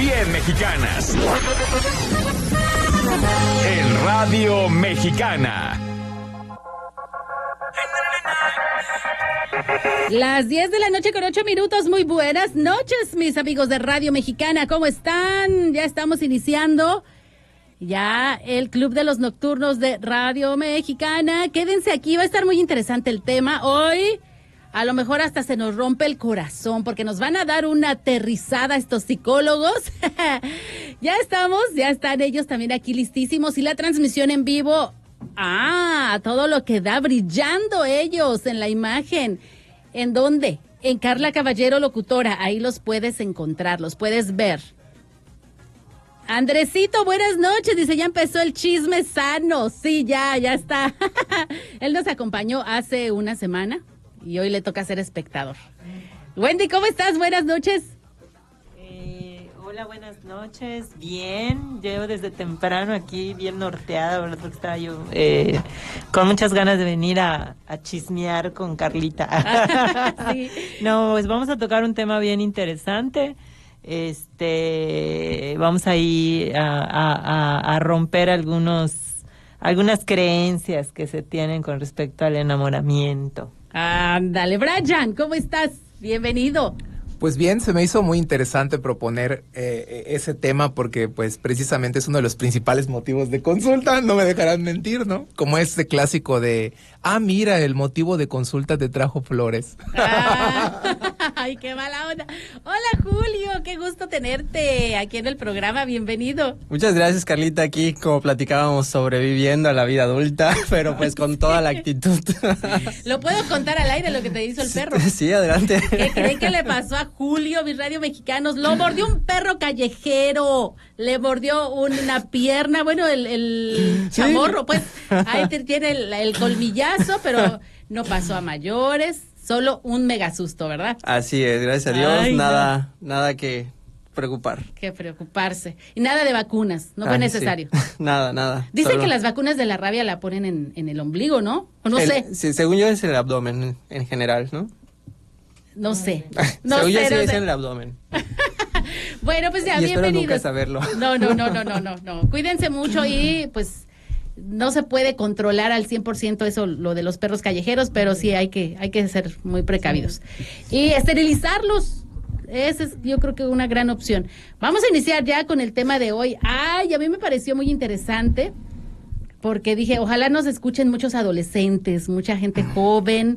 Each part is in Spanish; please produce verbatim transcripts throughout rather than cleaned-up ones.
Bien Mexicanas. En Radio Mexicana. Las diez de la noche con ocho minutos. Muy buenas noches, mis amigos de Radio Mexicana. ¿Cómo están? Ya estamos iniciando ya el Club de los Nocturnos de Radio Mexicana. Quédense aquí, va a estar muy interesante el tema. Hoy a lo mejor hasta se nos rompe el corazón porque nos van a dar una aterrizada estos psicólogos. Ya estamos, ya están ellos también aquí listísimos y la transmisión en vivo. Ah, todo lo que da brillando ellos en la imagen. ¿En dónde? En Carla Caballero Locutora. Ahí los puedes encontrar, los puedes ver. Andresito, buenas noches. Dice, ya empezó el chisme sano. Sí, ya, ya está. Él nos acompañó hace una semana y hoy le toca ser espectador. Wendy, ¿cómo estás? Buenas noches. Eh, hola, buenas noches. Bien, llevo desde temprano aquí bien norteada, ¿verdad? Porque estaba yo eh, con muchas ganas de venir a, a chismear con Carlita. Sí. No, pues vamos a tocar un tema bien interesante. Este, vamos a ir a, a, a, a romper algunos, algunas creencias que se tienen con respecto al enamoramiento. Ándale, Brian, ¿cómo estás? Bienvenido. Pues bien, se me hizo muy interesante proponer eh, ese tema porque pues precisamente es uno de los principales motivos de consulta, no me dejarán mentir, ¿no? Como este clásico de, ah, mira, el motivo de consulta te trajo flores. Ah, ay, qué mala onda. Hola, Julio, qué gusto tenerte aquí en el programa, bienvenido. Muchas gracias, Carlita, aquí como platicábamos sobreviviendo a la vida adulta, pero pues con toda la actitud. ¿Lo puedo contar al aire lo que te hizo el perro? Sí, adelante. ¿Qué creen que le pasó a Julio, mis radio mexicanos? Lo mordió un perro callejero, le mordió una pierna, bueno, el, el ¿Sí? chamorro, pues, ahí tiene el, el colmillazo, pero no pasó a mayores, solo un mega susto, ¿verdad? Así es, gracias a Dios, Ay, nada, no. nada que preocupar. Que preocuparse. Y nada de vacunas, no fue Ay, necesario. Sí. Nada, nada. Dicen solo... que las vacunas de la rabia la ponen en, en el ombligo, ¿no? O no el, sé. Sí, según yo es el abdomen en, en general, ¿no? No sé. No según sé, yo sí no es sé. en el abdomen. Bueno, pues ya, y espero bienvenidos. nunca saberlo. No, no, no, no, no, no, no. Cuídense mucho y pues no se puede controlar al cien por ciento eso, lo de los perros callejeros, pero sí hay que, hay que ser muy precavidos. Y esterilizarlos, esa es yo creo que una gran opción. Vamos a iniciar ya con el tema de hoy. Ay, a mí me pareció muy interesante porque dije, ojalá nos escuchen muchos adolescentes, mucha gente joven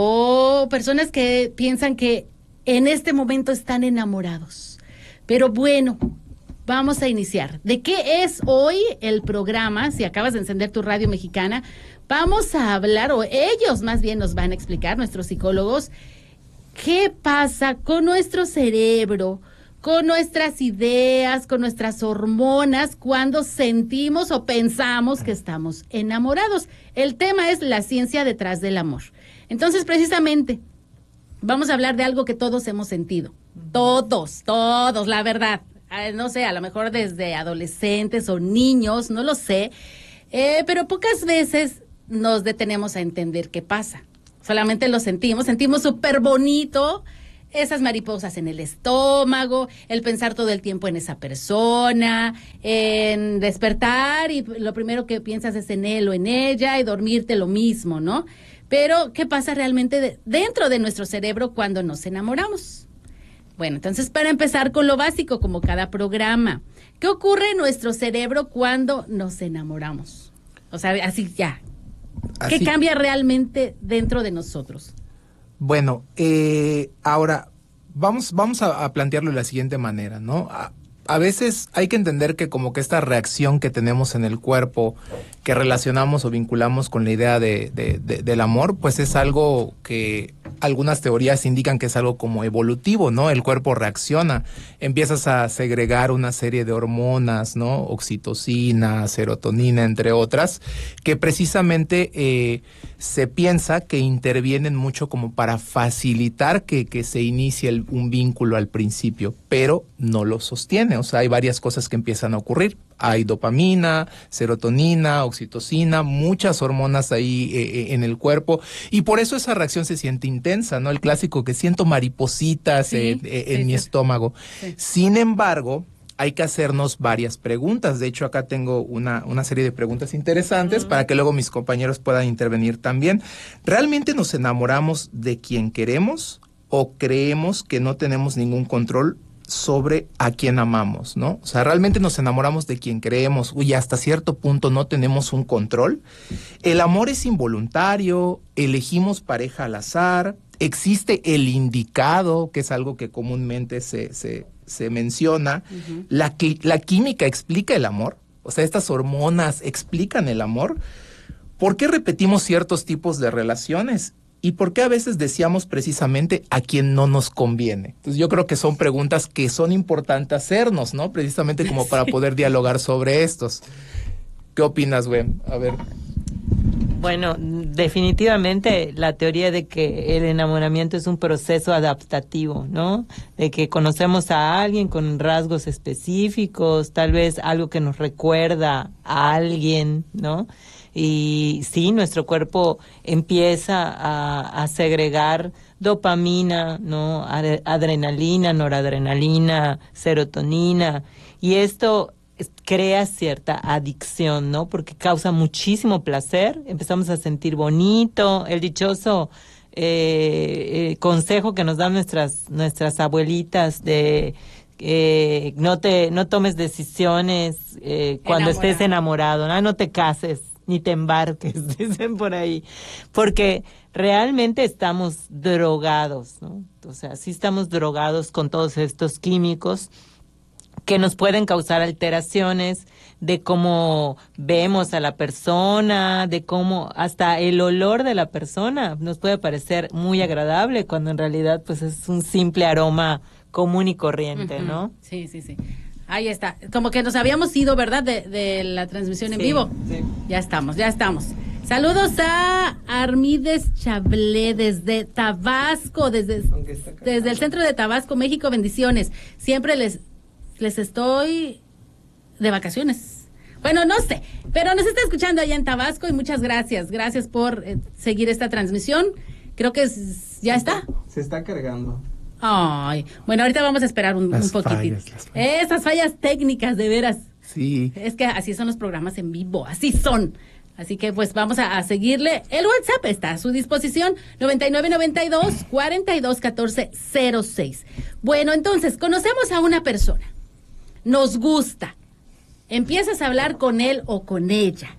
o personas que piensan que en este momento están enamorados. Pero bueno, vamos a iniciar. ¿De qué es hoy el programa? Si acabas de encender tu radio mexicana, vamos a hablar, o ellos más bien nos van a explicar, nuestros psicólogos, qué pasa con nuestro cerebro, con nuestras ideas, con nuestras hormonas cuando sentimos o pensamos que estamos enamorados. El tema es la ciencia detrás del amor. Entonces, precisamente, vamos a hablar de algo que todos hemos sentido. Todos, todos, la verdad. No sé, a lo mejor desde adolescentes o niños, no lo sé. Eh, pero pocas veces nos detenemos a entender qué pasa. Solamente lo sentimos, sentimos súper bonito esas mariposas en el estómago, el pensar todo el tiempo en esa persona, en despertar y lo primero que piensas es en él o en ella y dormirte lo mismo, ¿no? Pero, ¿qué pasa realmente de, dentro de nuestro cerebro cuando nos enamoramos? Bueno, entonces para empezar con lo básico, como cada programa, ¿qué ocurre en nuestro cerebro cuando nos enamoramos? O sea, así ya, ¿qué Así. cambia realmente dentro de nosotros? Bueno, eh, ahora vamos, vamos a, a plantearlo de la siguiente manera, ¿no? A, a veces hay que entender que como que esta reacción que tenemos en el cuerpo, que relacionamos o vinculamos con la idea de, de, de, del amor, pues es algo que algunas teorías indican que es algo como evolutivo, ¿no? El cuerpo reacciona, empiezas a segregar una serie de hormonas, ¿no? Oxitocina, serotonina, entre otras, que precisamente eh, se piensa que intervienen mucho como para facilitar que, que se inicie el, un vínculo al principio, pero no lo sostiene, o sea, hay varias cosas que empiezan a ocurrir. Hay dopamina, serotonina, oxitocina, muchas hormonas ahí eh, en el cuerpo y por eso esa reacción se siente intensa, ¿no? El clásico que siento maripositas sí, eh, eh, en sí, mi sí. estómago. Sí. Sin embargo, hay que hacernos varias preguntas. De hecho, acá tengo una, una serie de preguntas interesantes uh-huh. para que luego mis compañeros puedan intervenir también. ¿Realmente nos enamoramos de quien queremos o creemos que no tenemos ningún control sobre a quien amamos, ¿no? O sea, ¿realmente nos enamoramos de quien creemos y hasta cierto punto no tenemos un control? El amor es involuntario, elegimos pareja al azar, existe el indicado, que es algo que comúnmente se, se, se menciona. Uh-huh. La, la química explica el amor, o sea, estas hormonas explican el amor. ¿Por qué repetimos ciertos tipos de relaciones? ¿Y por qué a veces deseamos precisamente a quien no nos conviene? Entonces yo creo que son preguntas que son importantes hacernos, ¿no? Precisamente como para poder dialogar sobre estos. ¿Qué opinas, Gwen? A ver. Bueno, definitivamente la teoría de que el enamoramiento es un proceso adaptativo, ¿no? De que conocemos a alguien con rasgos específicos, tal vez algo que nos recuerda a alguien, ¿no? Y sí, nuestro cuerpo empieza a, a segregar dopamina, ¿no? Adrenalina, noradrenalina, serotonina, y esto crea cierta adicción, ¿no? Porque causa muchísimo placer, empezamos a sentir bonito, el dichoso eh, eh, consejo que nos dan nuestras nuestras abuelitas de eh, no te no tomes decisiones eh, cuando Enamorado. estés enamorado, ¿no? No te cases ni te embarques, dicen por ahí, porque realmente estamos drogados, ¿no? O sea, sí estamos drogados con todos estos químicos que nos pueden causar alteraciones de cómo vemos a la persona, de cómo hasta el olor de la persona nos puede parecer muy agradable cuando en realidad pues es un simple aroma común y corriente, uh-huh. ¿no? Sí, sí, sí. Ahí está. Como que nos habíamos ido, ¿verdad? De, de la transmisión en sí, vivo. Sí. Ya estamos, ya estamos. Saludos a Armides Chablé desde Tabasco, desde, desde el centro de Tabasco, México. Bendiciones. Siempre les, les estoy de vacaciones. Bueno, no sé, pero nos está escuchando allá en Tabasco y muchas gracias. Gracias por eh, seguir esta transmisión. Creo que es, ya está. Se está cargando. Ay, bueno, ahorita vamos a esperar un, un poquitito. Fallas, fallas. Esas fallas técnicas, de veras. Sí. Es que así son los programas en vivo, así son. Así que pues vamos a, a seguirle. El WhatsApp está a su disposición, noventa y nueve noventa y dos, cuarenta y dos catorce cero seis. Bueno, entonces, conocemos a una persona, nos gusta, empiezas a hablar con él o con ella.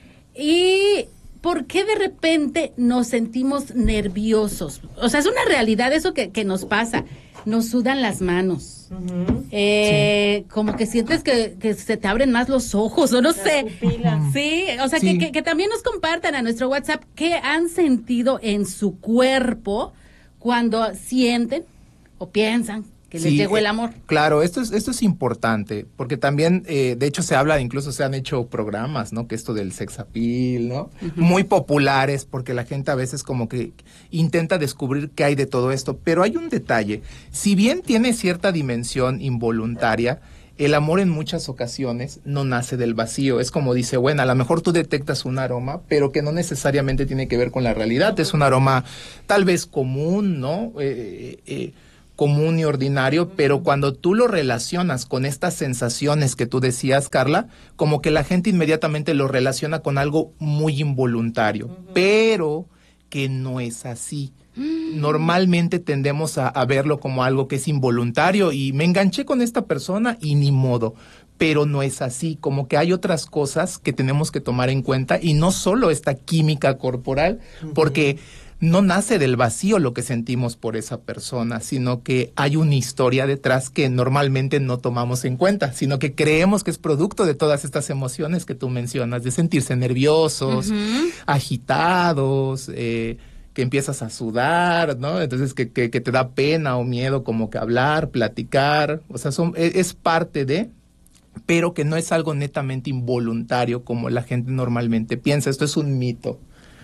¿Y por qué de repente nos sentimos nerviosos? O sea, es una realidad eso que, que nos pasa. Nos sudan las manos. Uh-huh. eh, sí. Como que sientes que, que se te abren más los ojos, o no las sé. Pupilas. Sí, o sea, sí. Que, que, que también nos compartan a nuestro WhatsApp qué han sentido en su cuerpo cuando sienten o piensan que sí, les llegó el amor. Eh, claro, esto es esto es importante, porque también, eh, de hecho, se habla, incluso se han hecho programas, ¿no? Que esto del sex appeal, ¿no? Uh-huh. Muy populares, porque la gente a veces como que intenta descubrir qué hay de todo esto. Pero hay un detalle. Si bien tiene cierta dimensión involuntaria, el amor en muchas ocasiones no nace del vacío. Es como dice, bueno, a lo mejor tú detectas un aroma, pero que no necesariamente tiene que ver con la realidad. Es un aroma tal vez común, ¿no? Eh, eh, común y ordinario, pero cuando tú lo relacionas con estas sensaciones que tú decías, Carla, como que la gente inmediatamente lo relaciona con algo muy involuntario, uh-huh. pero que no es así. Uh-huh. Normalmente tendemos a, a verlo como algo que es involuntario y me enganché con esta persona y ni modo, pero no es así, como que hay otras cosas que tenemos que tomar en cuenta y no solo esta química corporal, uh-huh. porque no nace del vacío lo que sentimos por esa persona, sino que hay una historia detrás que normalmente no tomamos en cuenta, sino que creemos que es producto de todas estas emociones que tú mencionas, de sentirse nerviosos, uh-huh. agitados, eh, que empiezas a sudar, ¿no? Entonces que, que, que te da pena o miedo como que hablar, platicar, o sea, son, es, es parte de, pero que no es algo netamente involuntario como la gente normalmente piensa. Esto es un mito.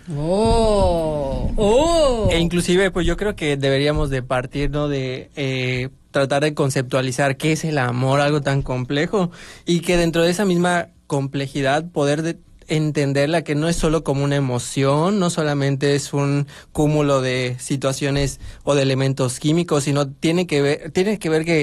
Oh, oh. E inclusive, pues yo creo que deberíamos de partir, ¿no? De eh, tratar de conceptualizar qué es el amor, algo tan complejo, y que dentro de esa misma complejidad poder de entenderla, que no es solo como una emoción, no solamente es un cúmulo de situaciones o de elementos químicos, sino tiene que ver, tiene que ver que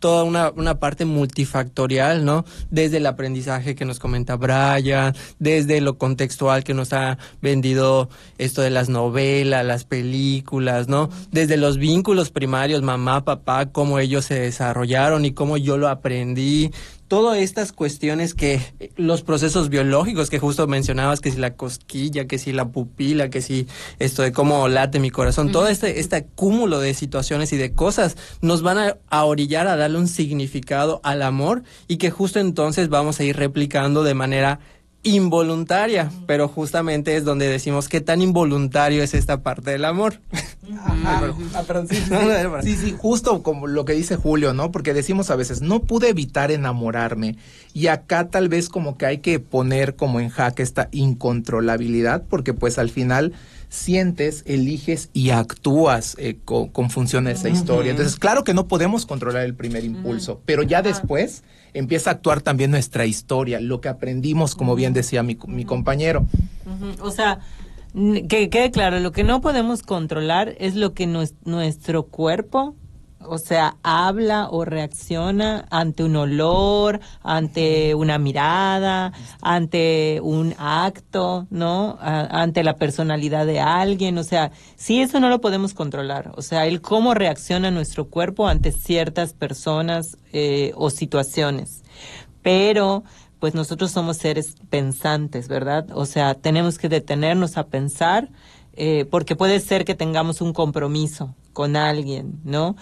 toda una, una parte multifactorial, ¿no? Desde el aprendizaje que nos comenta Brian, desde lo contextual que nos ha vendido esto de las novelas, las películas, ¿no? Desde los vínculos primarios, mamá, papá, cómo ellos se desarrollaron y cómo yo lo aprendí. Todas estas cuestiones que los procesos biológicos que justo mencionabas, que si la cosquilla, que si la pupila, que si esto de cómo late mi corazón, uh-huh. todo este, este cúmulo de situaciones y de cosas nos van a, a orillar a darle un significado al amor y que justo entonces vamos a ir replicando de manera involuntaria, pero justamente es donde decimos qué tan involuntario es esta parte del amor. Ajá. Ah, perdón, sí, sí, sí, sí, justo como lo que dice Julio, ¿no? Porque decimos a veces, no pude evitar enamorarme, y acá tal vez como que hay que poner como en jaque esta incontrolabilidad, porque pues al final sientes, eliges y actúas eh, con, con función de esa uh-huh. historia. Entonces, claro que no podemos controlar el primer impulso, uh-huh. pero ya después empieza a actuar también nuestra historia, lo que aprendimos, como uh-huh. bien decía mi, mi compañero. Uh-huh. O sea, que quede claro, lo que no podemos controlar es lo que nos, nuestro cuerpo, o sea, habla o reacciona ante un olor, ante una mirada, ante un acto, ¿no? A, ante la personalidad de alguien, o sea, sí, eso no lo podemos controlar, o sea, el cómo reacciona nuestro cuerpo ante ciertas personas eh, o situaciones, pero pues nosotros somos seres pensantes, ¿verdad? O sea, tenemos que detenernos a pensar, eh, porque puede ser que tengamos un compromiso con alguien, ¿no?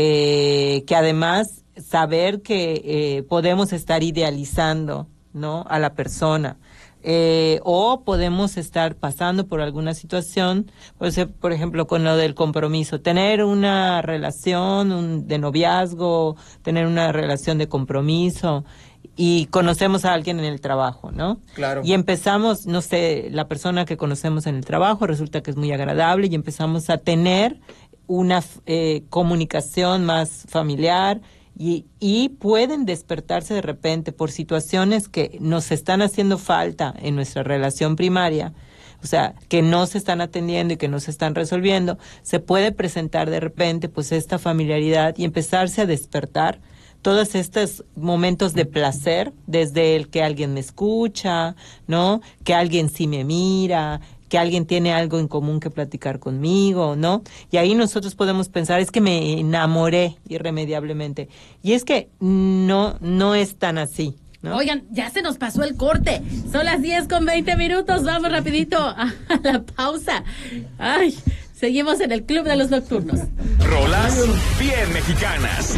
Eh, que además saber que eh, podemos estar idealizando, ¿no? A la persona. Eh, o podemos estar pasando por alguna situación, por, ser, por ejemplo, con lo del compromiso, tener una relación un, de noviazgo, tener una relación de compromiso, y conocemos a alguien en el trabajo, ¿no? Claro. Y empezamos, no sé, la persona que conocemos en el trabajo resulta que es muy agradable y empezamos a tener una eh, comunicación más familiar y, y pueden despertarse de repente por situaciones que nos están haciendo falta en nuestra relación primaria, o sea, que no se están atendiendo y que no se están resolviendo. Se puede presentar de repente pues esta familiaridad y empezarse a despertar todos estos momentos de placer, desde el que alguien me escucha, ¿no? Que alguien sí me mira, que alguien tiene algo en común que platicar conmigo, ¿no? Y ahí nosotros podemos pensar, es que me enamoré irremediablemente. Y es que no, no es tan así, ¿no? Oigan, ya se nos pasó el corte. Son las diez con veinte minutos. Vamos rapidito a la pausa. Ay, seguimos en el Club de los Nocturnos. Rolas bien mexicanas.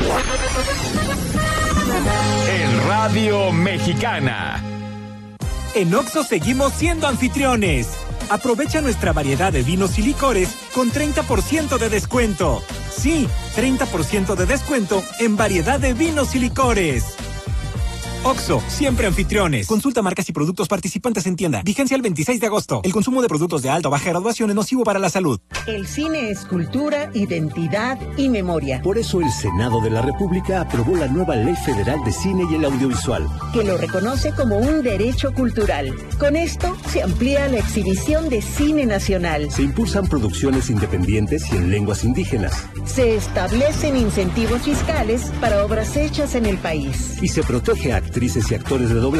En Radio Mexicana. En Oxxo seguimos siendo anfitriones. Aprovecha nuestra variedad de vinos y licores con treinta por ciento de descuento. Sí, treinta por ciento de descuento en variedad de vinos y licores. Oxxo, siempre anfitriones. Consulta marcas y productos participantes en tienda. Vigencia el veintiséis de agosto. El consumo de productos de alta o baja graduación es nocivo para la salud. El cine es cultura, identidad y memoria. Por eso el Senado de la República aprobó la nueva Ley Federal de Cine y el Audiovisual, que lo reconoce como un derecho cultural. Con esto se amplía la exhibición de cine nacional. Se impulsan producciones independientes y en lenguas indígenas. Se establecen incentivos fiscales para obras hechas en el país. Y se protege a actrices y actores de doblaje